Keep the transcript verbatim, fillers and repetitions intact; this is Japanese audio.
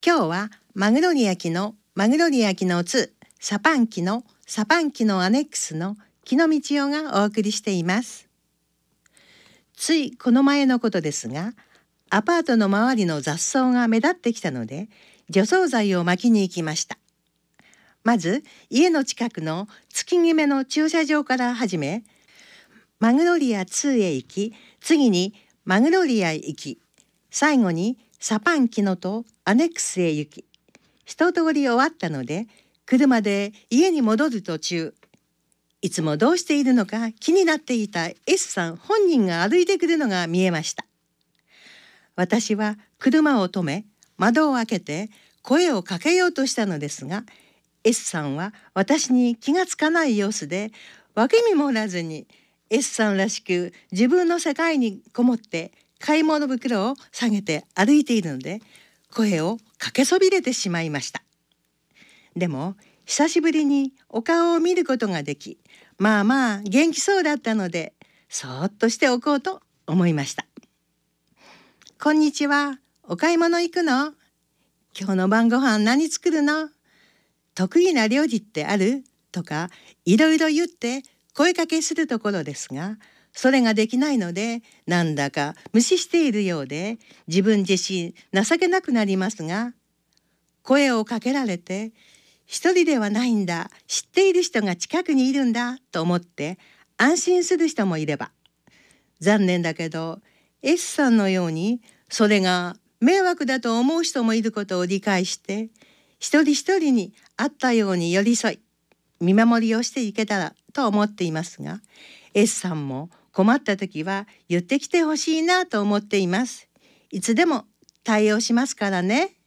今日はマグロリ焼きのマグロリ焼きのツーサパンキのサパンキのアネックスの木の道夫がお送りしています。ついこの前のことですが、アパートの周りの雑草が目立ってきたので除草剤をまきに行きました。まず家の近くの月決めの駐車場から始め、マグロリアツーへ行き、次にマグロリアへ行き、最後にサパンキノとアネックスへ行き、一通り終わったので車で家に戻る途中、いつもどうしているのか気になっていた S さん本人が歩いてくるのが見えました。私は車を止め窓を開けて声をかけようとしたのですが、 S さんは私に気がつかない様子で、訳見もおらずに S さんらしく自分の世界にこもって買い物袋を下げて歩いているので、声をかけそびれてしまいました。でも久しぶりにお顔を見ることができ、まあまあ元気そうだったのでそーっとしておこうと思いました。こんにちは、お買い物行くの？今日の晩ご飯何作るの？得意な料理ってある？とかいろいろ言って声かけするところですが、それができないのでなんだか無視しているようで自分自身情けなくなりますが、声をかけられて一人ではないんだ、知っている人が近くにいるんだと思って安心する人もいれば、残念だけど S さんのようにそれが迷惑だと思う人もいることを理解して、一人一人に合ったように寄り添い見守りをしていけたらと思っていますが、 S さんも困った時は言ってきてほしいなと思っています。いつでも対応しますからね。